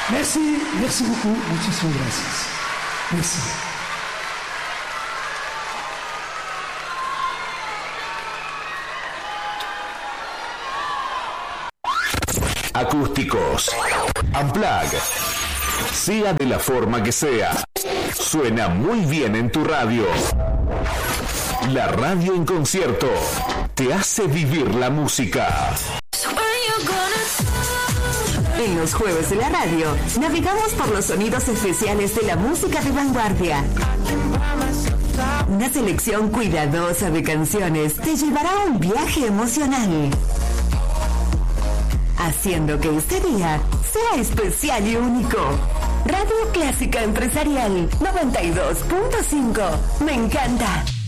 Merci beaucoup, muchísimas gracias. Merci. Acústicos. Unplugged. Sea de la forma que sea, suena muy bien en tu radio. La radio en concierto te hace vivir la música. En los jueves de la radio, navegamos por los sonidos especiales de la música de vanguardia. Una selección cuidadosa de canciones te llevará a un viaje emocional, haciendo que este día sea especial y único. Radio Clásica Empresarial 92.5. Me encanta.